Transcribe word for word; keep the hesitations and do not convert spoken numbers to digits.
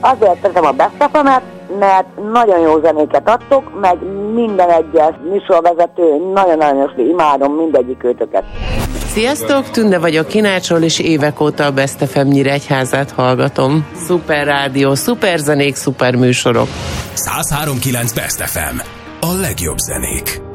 Azért szeretem a Best ef emet, mert nagyon jó zenéket adtok, meg minden egyes műsorvezető, nagyon aranyos, imádom mindegyik őtöket. Sziasztok, Tünde vagyok Kinácsról, és évek óta a Best ef em Nyíregyházát hallgatom. Szuper rádió, szuper zenék, szuper műsorok. száz három pont kilenc Best ef em. A legjobb zenék.